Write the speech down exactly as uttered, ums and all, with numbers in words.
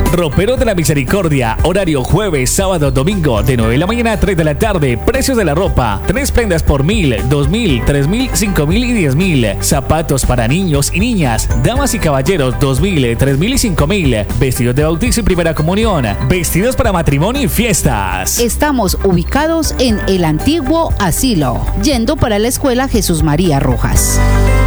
Roperos de la Misericordia, horario jueves, sábado, domingo, de nueve de la mañana a tres de la tarde. Precios de la ropa, tres prendas por mil, dos mil, tres mil, cinco mil y diez mil. Zapatos para niños y niñas, damas y caballeros, dos mil, tres mil y cinco mil. Vestidos de bautizo y primera comunión, vestidos para matrimonio y fiestas. Estamos ubicados en el antiguo asilo, yendo para la escuela Jesús María Rojas.